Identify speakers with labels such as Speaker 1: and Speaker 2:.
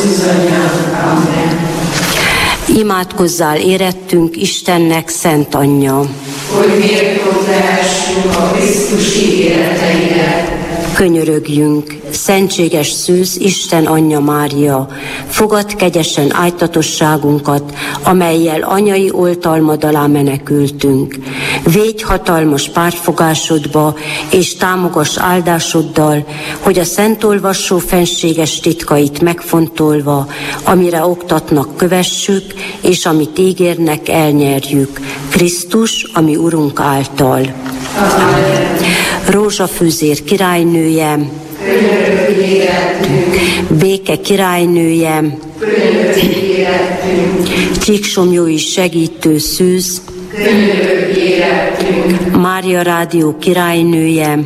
Speaker 1: szűzanyám. Amen.
Speaker 2: Imádkozzál érettünk, Istennek szent anyja,
Speaker 1: hogy méltók lehessünk a Krisztus ígéreteire.
Speaker 2: Könyörögjünk, szentséges szűz, Isten anyja Mária, fogad kegyesen ájtatosságunkat, amellyel anyai oltalmad alá menekültünk. Védj hatalmas pártfogásodba, és támogass áldásoddal, hogy a szentolvassó fenséges titkait megfontolva, amire oktatnak, kövessük, és amit ígérnek, elnyerjük. Krisztus, ami Urunk által.
Speaker 1: Amen.
Speaker 2: Rózsafűzér királynője,
Speaker 1: Könyörögj érettünk.
Speaker 2: Béke királynője,
Speaker 1: Könyörögj érettünk.
Speaker 2: Csíksomjói segítő szűz,
Speaker 1: Könyörögj érettünk.
Speaker 2: Mária Rádió királynője,